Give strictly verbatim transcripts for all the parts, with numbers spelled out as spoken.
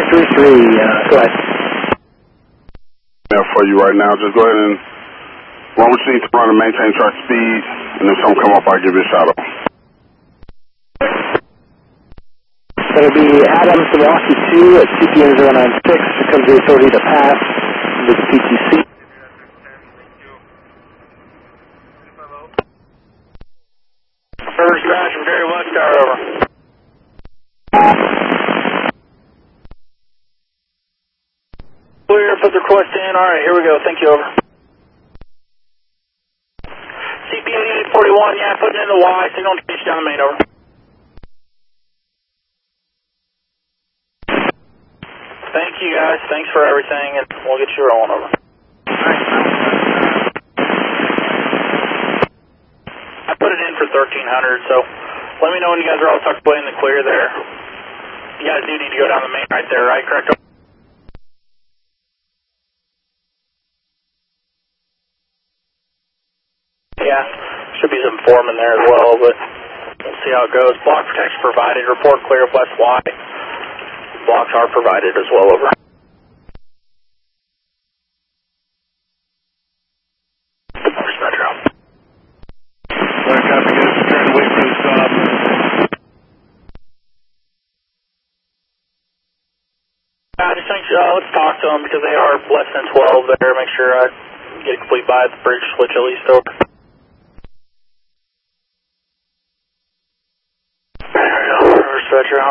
three three, uh, go ahead. Yeah, for you right now. Just go ahead and run what you need to run and maintain track speed, and if something come up, I'll give you a shout out. That'll be Adams Milwaukee two at C P M zero nine six. Here comes the authority to pass with the P T C. First crash from Jerry West Tower, over. Clear, put the request in. Alright, here we go. Thank you, over. C P eighty-eight forty-one, yeah, putting in the Y. Signal change down the main, over. Thank you, guys. Thanks for everything, and we'll get you rolling, over. I put it in for thirteen hundred, so let me know when you guys are all tucked away in the clear there. You guys do need to go down the main right there, right? Correct? Yeah, should be some form in there as well, but we'll see how it goes. Block protection provided. Report clear of West Y. Blocks are provided as well, over. Where's Metro? Black copy, guys. Turn away for the stop. I just think, uh, let's talk to them because they are less than twelve there. Make sure I get a complete by at the bridge switch at least, over. There we go. Reverse Metro.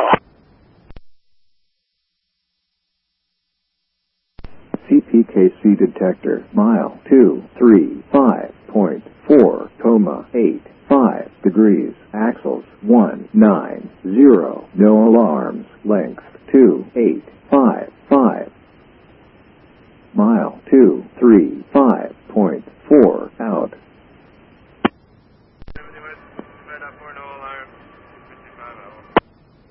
C P K C detector, mile two three five point four, coma eight five degrees, axles one nine zero, no alarms, length two eight five five, mile two three five point four, out. seventy West, right up for an